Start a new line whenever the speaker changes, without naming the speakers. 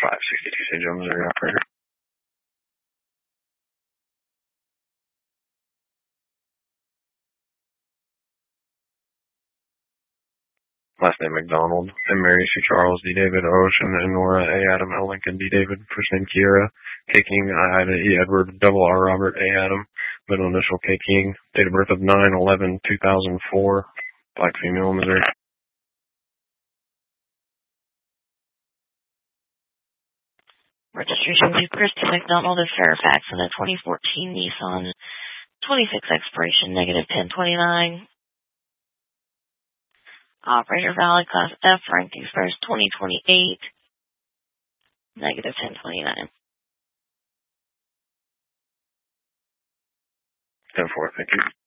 562 St. Joe, Missouri, operator. Last name McDonald, M. Mary, C. Charles, D. David, Ocean, and Nora, A. Adam, L. Lincoln, D. David, first name Kiera, K. King, I. Ida, E. Edward, double R. Robert, A. Adam, middle initial K. King, date of birth of 9/11/2004, black female, Missouri.
Registration to Christy McDonald of Fairfax in a 2014 Nissan 26 expiration, negative 1029. Operator valid class F, rank expires 2028, negative 1029.
10-4, thank you.